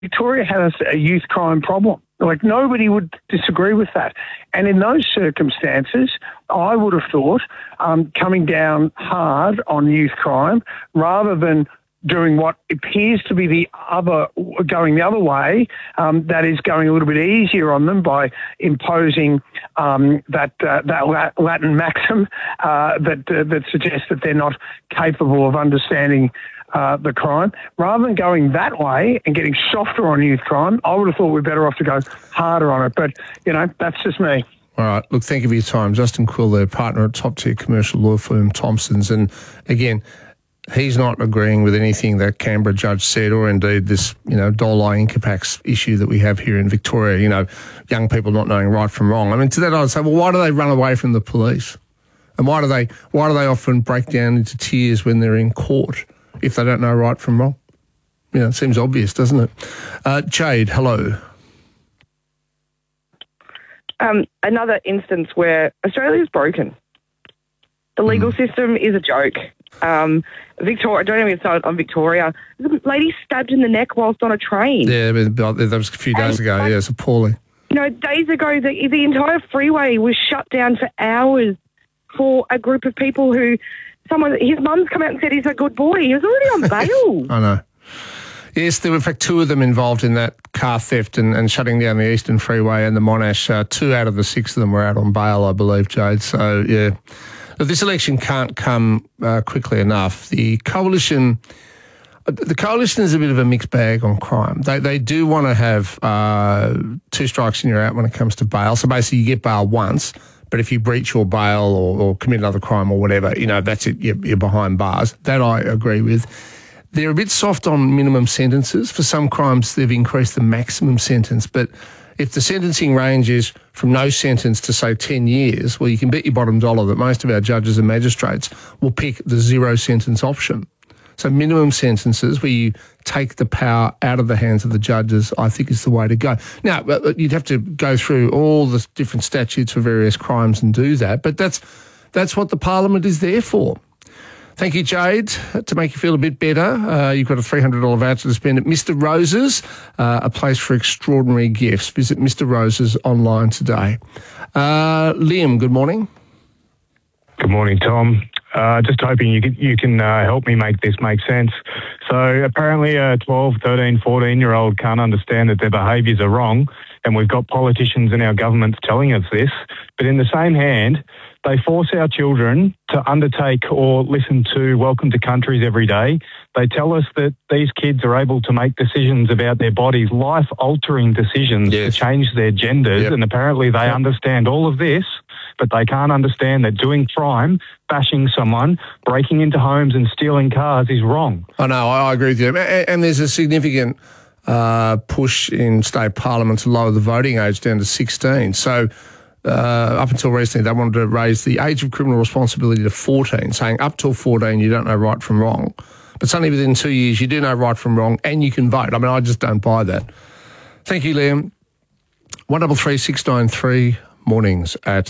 Victoria has a youth crime problem. Like, nobody would disagree with that. And in those circumstances, I would have thought coming down hard on youth crime rather than doing what appears to be going the other way, that is going a little bit easier on them by imposing that Latin maxim that suggests that they're not capable of understanding the crime. Rather than going that way and getting softer on youth crime, I would have thought we're better off to go harder on it. But, that's just me. All right. Look, thank you for your time. Justin Quill, their partner at top-tier commercial law firm Thompsons. And, again, he's not agreeing with anything that Canberra judge said, or indeed this, Dolai Incapax issue that we have here in Victoria, young people not knowing right from wrong. I mean, to that I'd say, well, why do they run away from the police? And why do they often break down into tears when they're in court if they don't know right from wrong? It seems obvious, doesn't it? Jade, hello. Another instance where Australia is broken. The legal system is a joke. Victoria, don't even start on Victoria. The lady stabbed in the neck whilst on a train. Yeah, that was a few days ago. Yeah, it's appalling. Days ago, the entire freeway was shut down for hours for a group of people who his mum's come out and said he's a good boy. He was already on bail. I know. Yes, there were, in fact, 2 of them involved in that car theft and shutting down the Eastern Freeway and the Monash. 2 out of the 6 of them were out on bail, I believe, Jade. So, yeah. But this election can't come quickly enough. The coalition is a bit of a mixed bag on crime. They do want to have 2 strikes and you're out when it comes to bail. So basically you get bail once, but if you breach your bail or commit another crime or whatever, that's it, you're behind bars. That I agree with. They're a bit soft on minimum sentences. For some crimes, they've increased the maximum sentence. But if the sentencing range is from no sentence to, say, 10 years, well, you can bet your bottom dollar that most of our judges and magistrates will pick the 0 sentence option. So minimum sentences where you take the power out of the hands of the judges, I think, is the way to go. Now, you'd have to go through all the different statutes for various crimes and do that, but that's what the Parliament is there for. Thank you, Jade. To make you feel a bit better, you've got a $300 voucher to spend at Mr. Rose's, a place for extraordinary gifts. Visit Mr. Rose's online today. Liam, good morning. Good morning, Tom. Just hoping you can help me make this make sense. So apparently a 12, 13, 14-year-old can't understand that their behaviours are wrong, and we've got politicians in our governments telling us this. But in the same hand, they force our children to undertake or listen to Welcome to Countries every day. They tell us that these kids are able to make decisions about their bodies, life-altering decisions to change their genders, and apparently they understand all of this, but they can't understand that doing crime, bashing someone, breaking into homes and stealing cars is wrong. I know, I agree with you. And there's a significant push in state parliament to lower the voting age down to 16. So up until recently, they wanted to raise the age of criminal responsibility to 14, saying up till 14 you don't know right from wrong. But suddenly within 2 years you do know right from wrong and you can vote. I mean, I just don't buy that. Thank you, Liam. 133 693 mornings at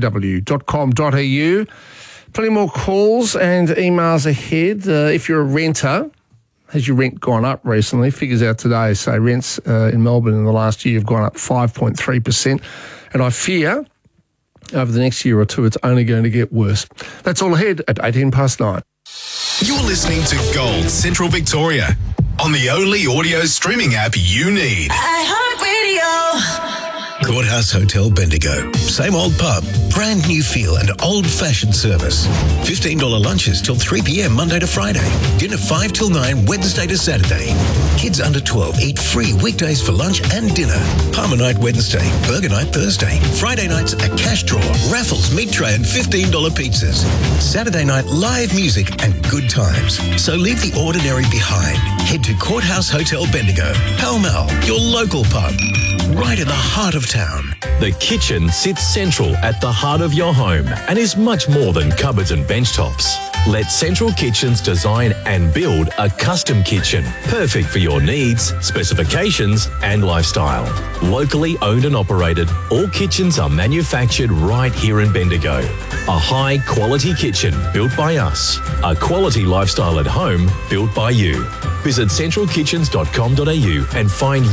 3aw.com.au. Plenty more calls and emails ahead. If you're a renter, has your rent gone up recently? Figures out today say rents in Melbourne in the last year have gone up 5.3%. And I fear over the next year or two it's only going to get worse. That's all ahead at 9:18. You're listening to Gold Central Victoria on the only audio streaming app you need. iHeartRadio. Courthouse Hotel Bendigo. Same old pub, brand new feel and old-fashioned service. $15 lunches till 3 p.m. Monday to Friday. Dinner 5 till 9 Wednesday to Saturday. Kids under 12 eat free weekdays for lunch and dinner. Palmer night Wednesday, burger night Thursday. Friday nights a cash draw, raffles, meat tray and $15 pizzas. Saturday night live music and good times. So leave the ordinary behind. Head to Courthouse Hotel Bendigo, Pall Mall, your local pub, right in the heart of town. The kitchen sits central at the heart of your home and is much more than cupboards and bench tops. Let Central Kitchens design and build a custom kitchen, perfect for your needs, specifications and lifestyle. Locally owned and operated, all kitchens are manufactured right here in Bendigo. A high-quality kitchen built by us. A quality lifestyle at home built by you. Visit centralkitchens.com.au and find